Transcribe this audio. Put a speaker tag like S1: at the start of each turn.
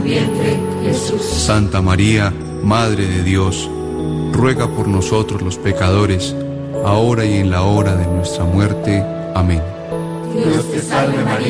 S1: vientre, Jesús.
S2: Santa María, Madre de Dios, ruega por nosotros los pecadores, ahora y en la hora de nuestra muerte. Amén.
S1: Dios te salve María,